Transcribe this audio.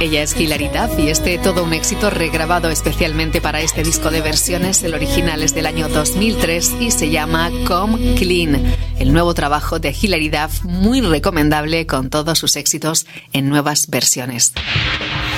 Ella es Hilary Duff y todo un éxito regrabado especialmente para este disco de versiones. El original es del año 2003 y se llama Come Clean. El nuevo trabajo de Hilary Duff, muy recomendable con todos sus éxitos en nuevas versiones.